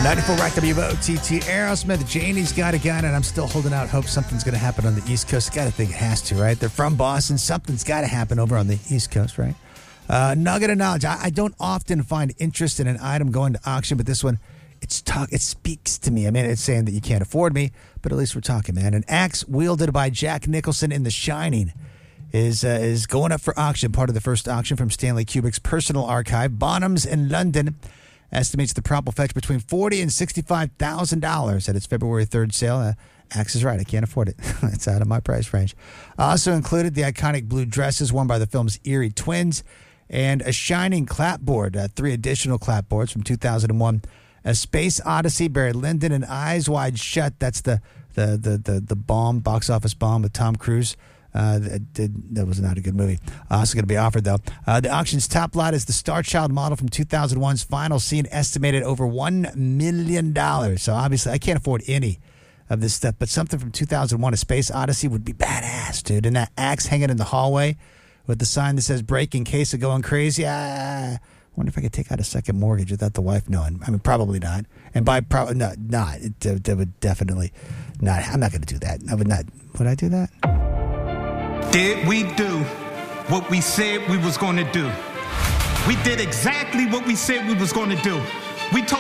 94 Rock WOTT, Aerosmith, Janie's Got a Gun, and I'm still holding out hope something's going to happen on the East Coast. Got to think it has to, right? They're from Boston. Something's got to happen over on the East Coast, right? Nugget of knowledge. I don't often find interest in an item going to auction, but this one, it speaks to me. I mean, it's saying that you can't afford me, but at least we're talking, man. An axe wielded by Jack Nicholson in The Shining is going up for auction, part of the first auction from Stanley Kubrick's personal archive. Bonhams in London estimates the prop will fetch between $40,000 and $65,000 at its February 3rd sale. Axe is right. I can't afford it. It's out of my price range. Also included the iconic blue dresses worn by the film's Eerie Twins and a Shining clapboard, 3 additional clapboards from 2001. A Space Odyssey, Barry Lyndon, and Eyes Wide Shut. That's the bomb, box office bomb with Tom Cruise. That was not a good movie. Also going to be offered, though. The auction's top lot is the Star Child model from 2001's final scene, estimated over $1 million. So obviously, I can't afford any of this stuff, but something from 2001, A Space Odyssey, would be badass, dude. And that axe hanging in the hallway with the sign that says "break in case of going crazy." I wonder if I could take out a second mortgage without the wife knowing. I mean, probably not. And by probably not. It would definitely not. I'm not going to do that. I would not. Would I do that? Did we do what we said we was going to do? We did exactly what we said we was going to do. We told